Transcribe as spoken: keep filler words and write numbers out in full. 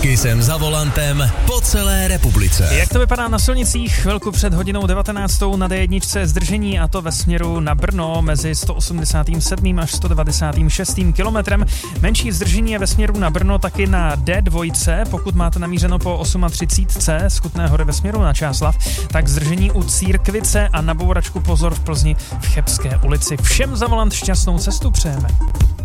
Taky jsem za volantem po celé republice. Jak to vypadá na silnicích? Chvilku před hodinou devatenáctou na dé jedna zdržení, a to ve směru na Brno mezi sto osmdesát sedm až sto devadesát šest kilometrem. Menší zdržení je ve směru na Brno taky na dé dva, pokud máte namířeno po třicet osm cé z Kutné Hory ve směru na Čáslav, tak zdržení u Církvice a na bouračku pozor v Plzni v Chebské ulici. Všem za volant šťastnou cestu přejeme.